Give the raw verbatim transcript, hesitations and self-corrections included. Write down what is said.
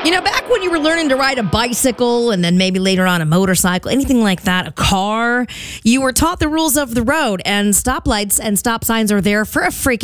You know, back when you were learning to ride a bicycle and then maybe later on a motorcycle, anything like that, a car, you were taught the rules of the road, and stoplights and stop signs are there for a freaking